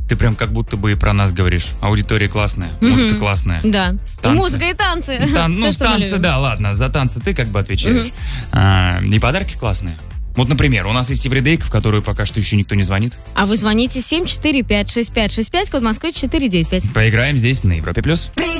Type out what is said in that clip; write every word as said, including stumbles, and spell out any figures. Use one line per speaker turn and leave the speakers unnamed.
Ты прям как будто бы и про нас говоришь. Аудитория классная, mm-hmm. музыка классная.
Да.
Танцы.
И музыка, и танцы.
Тан-
Все,
ну,
что мы
танцы,
любим.
да, ладно, за танцы ты как бы отвечаешь.
Mm-hmm.
А, и подарки классные. Вот, например, у нас есть эвридейка, в которую пока что еще никто не звонит.
А вы звоните семь четыре пять шесть пять шесть пять, код Москвы четыре девять пять.
Поиграем здесь на Европе+. плюс.